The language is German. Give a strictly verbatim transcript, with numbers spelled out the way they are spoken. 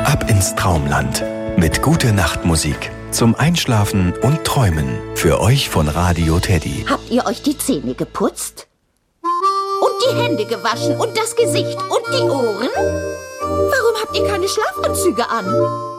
Ab ins Traumland mit Gute-Nacht-Musik zum Einschlafen und Träumen. Für euch von Radio Teddy. Habt ihr euch die Zähne geputzt? Und die Hände gewaschen und das Gesicht und die Ohren? Warum habt ihr keine Schlafanzüge an?